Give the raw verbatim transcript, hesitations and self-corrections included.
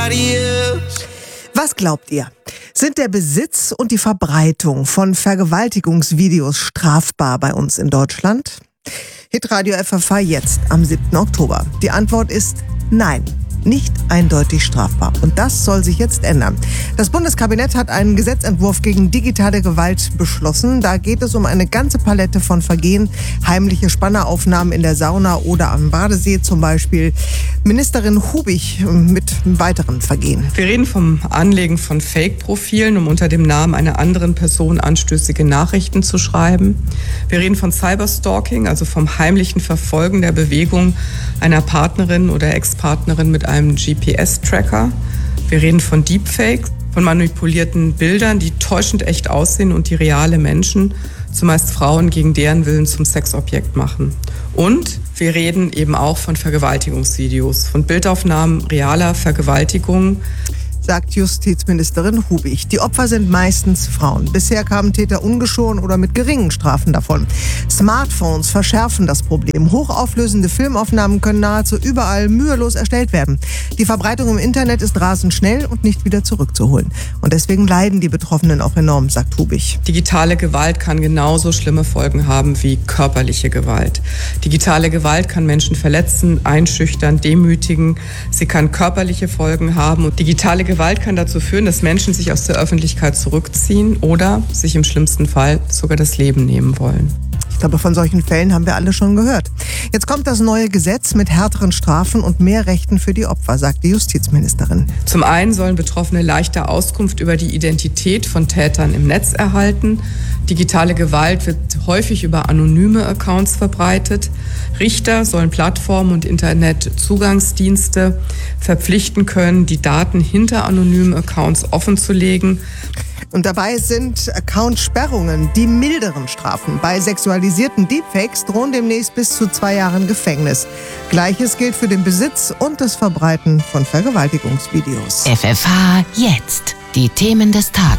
Was glaubt ihr? Sind der Besitz und die Verbreitung von Vergewaltigungsvideos strafbar bei uns in Deutschland? Hitradio F F H jetzt am siebten Oktober. Die Antwort ist nein. Nicht eindeutig strafbar. Und das soll sich jetzt ändern. Das Bundeskabinett hat einen Gesetzentwurf gegen digitale Gewalt beschlossen. Da geht es um eine ganze Palette von Vergehen. Heimliche Spanneraufnahmen in der Sauna oder am Badesee zum Beispiel. Ministerin Hubig mit weiteren Vergehen. Wir reden vom Anlegen von Fake-Profilen, um unter dem Namen einer anderen Person anstößige Nachrichten zu schreiben. Wir reden von Cyberstalking, also vom heimlichen Verfolgen der Bewegung einer Partnerin oder Ex-Partnerin mit einem G P S-Tracker. Wir reden von Deepfakes, von manipulierten Bildern, die täuschend echt aussehen und die reale Menschen, zumeist Frauen, gegen deren Willen zum Sexobjekt machen. Und wir reden eben auch von Vergewaltigungsvideos, von Bildaufnahmen realer Vergewaltigungen, sagt Justizministerin Hubig. Die Opfer sind meistens Frauen. Bisher kamen Täter ungeschoren oder mit geringen Strafen davon. Smartphones verschärfen das Problem. Hochauflösende Filmaufnahmen können nahezu überall mühelos erstellt werden. Die Verbreitung im Internet ist rasend schnell und nicht wieder zurückzuholen. Und deswegen leiden die Betroffenen auch enorm, sagt Hubig. Digitale Gewalt kann genauso schlimme Folgen haben wie körperliche Gewalt. Digitale Gewalt kann Menschen verletzen, einschüchtern, demütigen. Sie kann körperliche Folgen haben. Und digitale Gewalt kann dazu führen, dass Menschen sich aus der Öffentlichkeit zurückziehen oder sich im schlimmsten Fall sogar das Leben nehmen wollen. Ich glaube, von solchen Fällen haben wir alle schon gehört. Jetzt kommt das neue Gesetz mit härteren Strafen und mehr Rechten für die Opfer, sagt die Justizministerin. Zum einen sollen Betroffene leichter Auskunft über die Identität von Tätern im Netz erhalten. Digitale Gewalt wird häufig über anonyme Accounts verbreitet. Richter sollen Plattformen und Internetzugangsdienste verpflichten können, die Daten hinter anonymen Accounts offenzulegen. Und dabei sind Accountsperrungen die milderen Strafen. Bei sexualisierten Deepfakes drohen demnächst bis zu zwei Jahren Gefängnis. Gleiches gilt für den Besitz und das Verbreiten von Vergewaltigungsvideos. F F H jetzt. Die Themen des Tages.